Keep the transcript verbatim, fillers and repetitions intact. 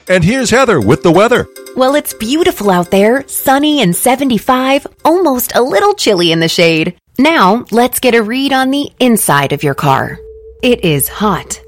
And here's Heather with the weather. Well, it's beautiful out there, sunny and seventy-five, almost a little chilly in the shade. Now, let's get a read on the inside of your car. It is hot.